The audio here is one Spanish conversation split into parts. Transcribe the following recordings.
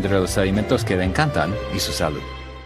entre los alimentos que le encantan y su salud.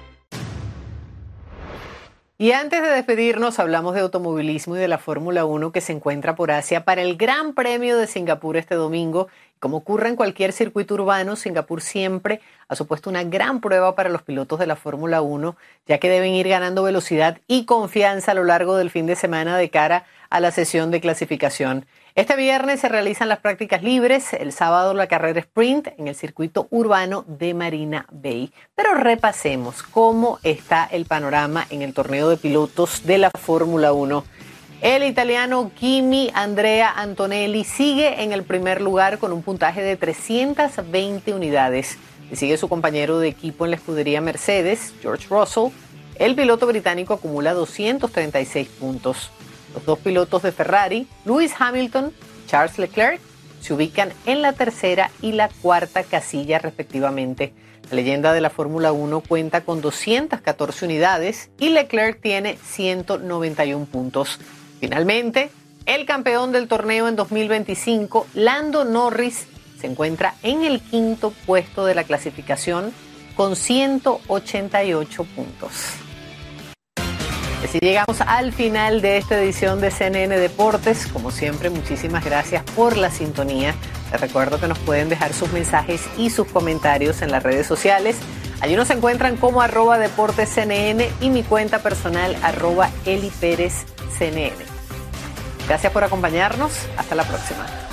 Y antes de despedirnos, hablamos de automovilismo y de la Fórmula 1 que se encuentra por Asia para el Gran Premio de Singapur este domingo. Como ocurre en cualquier circuito urbano, Singapur siempre ha supuesto una gran prueba para los pilotos de la Fórmula 1, ya que deben ir ganando velocidad y confianza a lo largo del fin de semana de cara a la sesión de clasificación. Este viernes se realizan las prácticas libres, el sábado la carrera sprint en el circuito urbano de Marina Bay. Pero repasemos cómo está el panorama en el torneo de pilotos de la Fórmula 1. El italiano Kimi Andrea Antonelli sigue en el primer lugar con un puntaje de 320 unidades. Le sigue su compañero de equipo en la escudería Mercedes, George Russell. El piloto británico acumula 236 puntos. Los dos pilotos de Ferrari, Lewis Hamilton y Charles Leclerc, se ubican en la tercera y la cuarta casilla respectivamente. La leyenda de la Fórmula 1 cuenta con 214 unidades y Leclerc tiene 191 puntos. Finalmente, el campeón del torneo en 2025, Lando Norris, se encuentra en el quinto puesto de la clasificación con 188 puntos. Así llegamos al final de esta edición de CNN Deportes. Como siempre, muchísimas gracias por la sintonía. Les recuerdo que nos pueden dejar sus mensajes y sus comentarios en las redes sociales. Allí nos encuentran como @DeportesCNN y mi cuenta personal @EliPérezCNN. Gracias por acompañarnos. Hasta la próxima.